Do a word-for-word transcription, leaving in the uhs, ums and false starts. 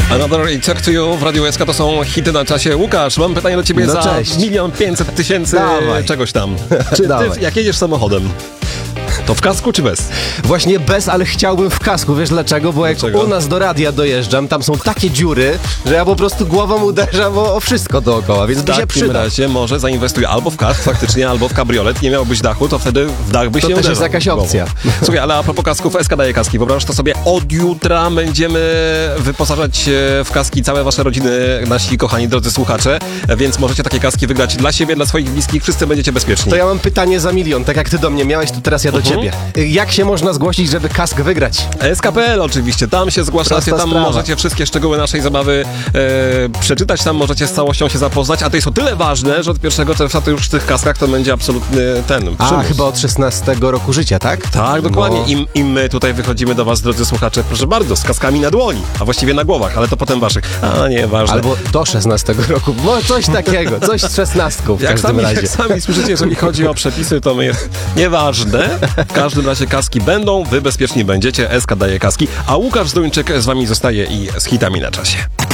Another I Talk to You w Radiu S K to są hity na czasie. Łukasz, mam pytanie do ciebie No za cześć. milion pięćset tysięcy Dawaj. czegoś tam. Czy ty, Dawaj. jak jedziesz samochodem, to w kasku czy bez? Właśnie bez, ale chciałbym w kasku. Wiesz dlaczego? Bo jak Dlaczego? u nas do radia dojeżdżam, tam są takie dziury, że ja po prostu głową uderzam o, o wszystko dookoła, więc W by się takim przyda. razie może zainwestuj albo w kask faktycznie, albo w kabriolet. Nie miałbyś dachu, to wtedy w dach byś To nie też uderzał jest jakaś głową. opcja. Słuchaj, ale a propos kasków, S K daje kaski. Wyobraź to sobie, od jutra będziemy wyposażać w kaski całe wasze rodziny, nasi kochani drodzy słuchacze, więc możecie takie kaski wygrać dla siebie, dla swoich bliskich, wszyscy będziecie bezpieczni. To ja mam pytanie za milion, tak jak ty do mnie miałeś, to teraz ja do Mhm. ciebie. Jak się można zgłosić, żeby kask wygrać? S K kropka P L oczywiście, tam się zgłaszacie, Prosta tam sprawa. możecie wszystkie szczegóły naszej zabawy e, przeczytać, tam możecie z całością się zapoznać, a to jest o tyle ważne, że od pierwszego czerwca to już w tych kaskach to będzie absolutny ten A, przymus. chyba od szesnastego roku życia, tak? Tak, dokładnie. No. I, I my tutaj wychodzimy do was, drodzy słuchacze, proszę bardzo, z kaskami na dłoni, a właściwie na głowach, ale to potem waszych. A, nieważne. Albo do szesnastego roku, no coś takiego, coś z szesnastką w Jak każdym sami, razie. jak sami słyszycie, jeżeli chodzi o przepisy, to my jest nieważne. W każdym razie kaski będą, wy bezpieczni będziecie, S K daje kaski, a Łukasz Zduńczyk z wami zostaje i z hitami na czasie.